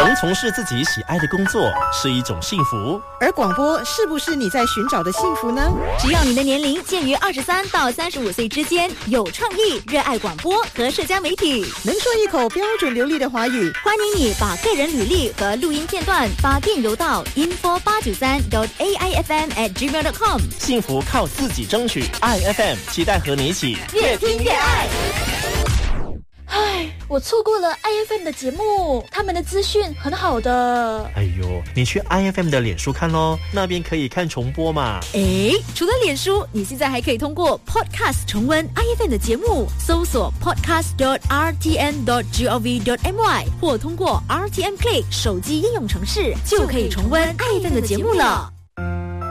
能从事自己喜爱的工作是一种幸福， 而广播是不是你在寻找的幸福呢？ 只要你的年龄介于23到35岁之间，有创意，热爱广播和社交媒体， 能说一口标准流利的华语， 欢迎你把个人履历和录音片段发电邮到 info893.aifm@gmail.com。 幸福靠自己争取。IFM 期待和你一起越听越爱。 唉，我错过了 IFM 的节目，他们的资讯很好的。 哎呦，你去 IFM 的脸书看咯，那边可以看重播嘛。 除了脸书，你现在还可以通过 Podcast 重温 IFM 的节目，搜索 podcast.rtn.gov.my 或通过 RTN Click 手机应用程式，就可以重温 IFM 的节目了。